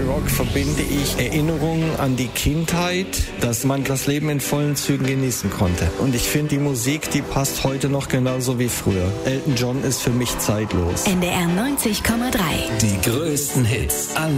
Rock verbinde ich Erinnerungen an die Kindheit, dass man das Leben in vollen Zügen genießen konnte. Und ich finde, die Musik, die passt heute noch genauso wie früher. Elton John ist für mich zeitlos. NDR 90,3. Die größten Hits aller